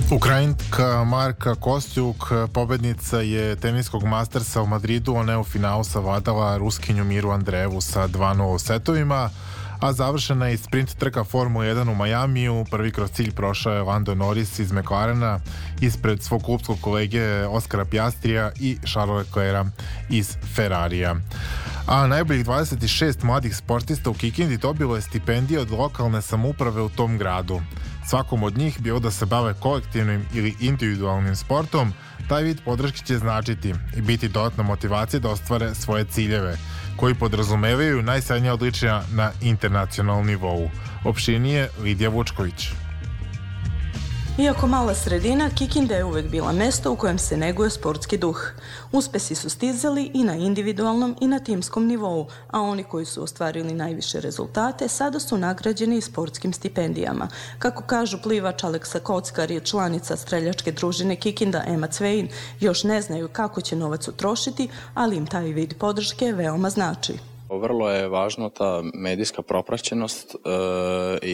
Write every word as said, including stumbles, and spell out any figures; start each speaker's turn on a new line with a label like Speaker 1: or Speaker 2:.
Speaker 1: Ukrajinka Marka Kostjuk, pobednica je teniskog Mastersa u Madridu, ona je u finalu savladala Ruskinju Miru Andrejevu sa dva nula u setovima, a završena je i sprint trka Formula jedan u Majamiju. Prvi kroz cilj prošao je Lando Norris iz McLarena ispred svog klupskog kolege Oskara Piastrija i Charlesa Leclerca iz Ferrarija. A najboljih dvadeset šest mladih sportista u Kikindi dobilo je stipendije od lokalne samouprave u tom gradu. Svakom od njih, bilo da se bave kolektivnim ili individualnim sportom, taj vid podrške će značiti i biti dodatna motivacija da ostvare svoje ciljeve, koji podrazumevaju najsrednja odličja na internacionalnom nivou. Opširnije Lidija Vučković.
Speaker 2: Iako mala sredina, Kikinda je uvek bila mesto u kojem se neguje sportski duh. Uspesi su stizali i na individualnom i na timskom nivou, a oni koji su ostvarili najviše rezultate sada su nagrađeni sportskim stipendijama. Kako kažu plivač Aleksa Kockar i članica streljačke družine Kikinda Ema Cvejin, još ne znaju kako će novac utrošiti, ali im taj vid podrške veoma znači.
Speaker 3: Vrlo je važno ta medijska propraćenost e,